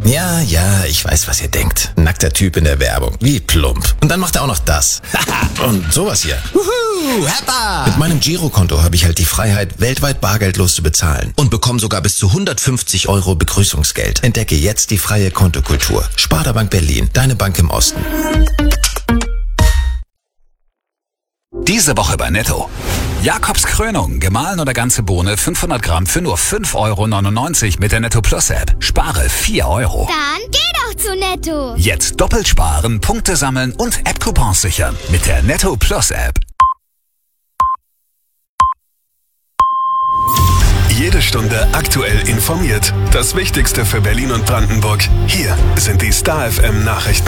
Ja, ich weiß, was ihr denkt. Nackter Typ in der Werbung. Wie plump. Und dann macht er auch noch das. Und sowas hier. Wuhu, Heppa! Mit meinem Girokonto habe ich halt die Freiheit, weltweit bargeldlos zu bezahlen. Und bekomme sogar bis zu 150 € Begrüßungsgeld. Entdecke jetzt die freie Kontokultur. Sparda Bank Berlin, deine Bank im Osten. Diese Woche bei Netto. Jakobs Krönung, gemahlen oder ganze Bohne, 500 Gramm für nur 5,99 € mit der Netto Plus App. Spare 4 €. Dann geh doch zu Netto. Jetzt doppelt sparen, Punkte sammeln und App-Coupons sichern mit der Netto Plus App. Jede Stunde aktuell informiert. Das Wichtigste für Berlin und Brandenburg. Hier sind die Star FM Nachrichten.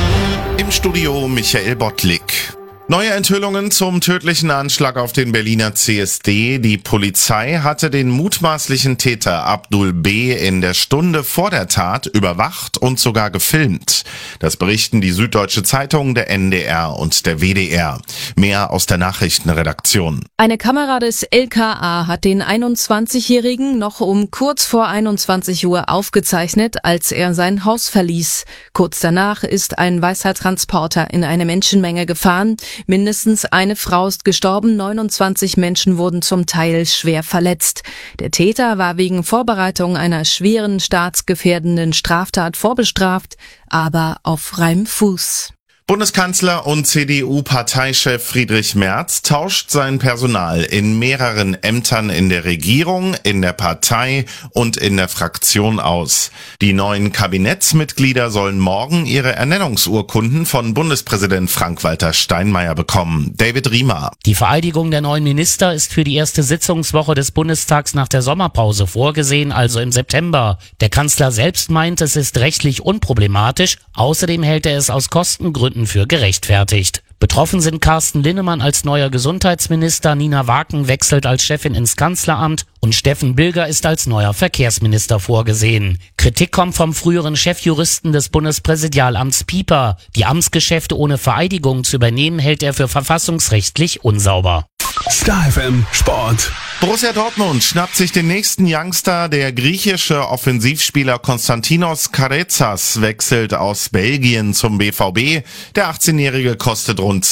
Im Studio Michael Bottlik. Neue Enthüllungen zum tödlichen Anschlag auf den Berliner CSD. Die Polizei hatte den mutmaßlichen Täter Abdul B. in der Stunde vor der Tat überwacht und sogar gefilmt. Das berichten die Süddeutsche Zeitung, der NDR und der WDR. Mehr aus der Nachrichtenredaktion. Eine Kamera des LKA hat den 21-Jährigen noch um kurz vor 21 Uhr aufgezeichnet, als er sein Haus verließ. Kurz danach ist ein weißer Transporter in eine Menschenmenge gefahren. Mindestens eine Frau ist gestorben, 29 Menschen wurden zum Teil schwer verletzt. Der Täter war wegen Vorbereitung einer schweren staatsgefährdenden Straftat vorbestraft, aber auf freiem Fuß. Bundeskanzler und CDU-Parteichef Friedrich Merz tauscht sein Personal in mehreren Ämtern in der Regierung, in der Partei und in der Fraktion aus. Die neuen Kabinettsmitglieder sollen morgen ihre Ernennungsurkunden von Bundespräsident Frank-Walter Steinmeier bekommen. David Riemer. Die Vereidigung der neuen Minister ist für die erste Sitzungswoche des Bundestags nach der Sommerpause vorgesehen, also im September. Der Kanzler selbst meint, es ist rechtlich unproblematisch. Außerdem hält er es aus Kostengründen für gerechtfertigt. Betroffen sind Carsten Linnemann als neuer Gesundheitsminister, Nina Waken wechselt als Chefin ins Kanzleramt und Steffen Bilger ist als neuer Verkehrsminister vorgesehen. Kritik kommt vom früheren Chefjuristen des Bundespräsidialamts Pieper. Die Amtsgeschäfte ohne Vereidigung zu übernehmen, hält er für verfassungsrechtlich unsauber. Star FM Sport. Borussia Dortmund schnappt sich den nächsten Youngster. Der griechische Offensivspieler Konstantinos Karezas wechselt aus Belgien zum BVB. Der 18-Jährige kostet rund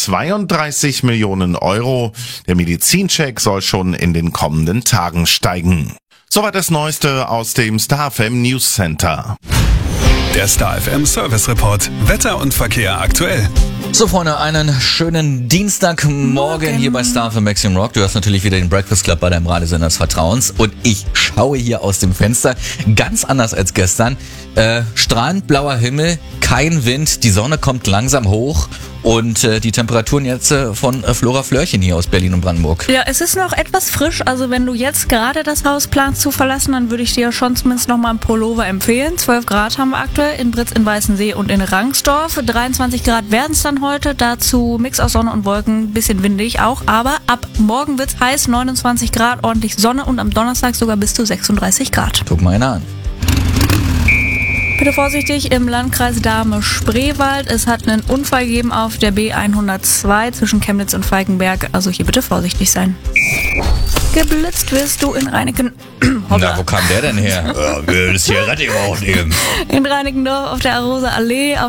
32 Millionen €. Der Medizincheck soll schon in den kommenden Tagen steigen. Soweit das Neueste aus dem Star FM News Center. Der Star FM Service Report. Wetter und Verkehr aktuell. So, Freunde, einen schönen Dienstagmorgen hier bei Star FM Maximum Rock. Du hast natürlich wieder den Breakfast Club bei deinem Radiosender des Vertrauens. Und ich schaue hier aus dem Fenster, ganz anders als gestern. Strahlend blauer Himmel, kein Wind, die Sonne kommt langsam hoch. Und die Temperaturen jetzt von Flora Flörchen hier aus Berlin und Brandenburg. Ja, es ist noch etwas frisch. Also wenn du jetzt gerade das Haus planst zu verlassen, dann würde ich dir schon zumindest noch mal einen Pullover empfehlen. 12 Grad haben wir aktuell in Britz, in Weißensee und in Rangsdorf. 23 Grad werden es dann heute. Dazu Mix aus Sonne und Wolken, bisschen windig auch. Aber ab morgen wird's heiß, 29 Grad, ordentlich Sonne und am Donnerstag sogar bis zu 36 Grad. Guck mal einer an. Bitte vorsichtig im Landkreis Dahme-Spreewald. Es hat einen Unfall gegeben auf der B102 zwischen Chemnitz und Falkenberg. Also hier bitte vorsichtig sein. Geblitzt wirst du in Reinickendorf. Na, wo kam der denn her? Ja, wir das hier Rettung auch nehmen. In Reinickendorf auf der Arosa Allee.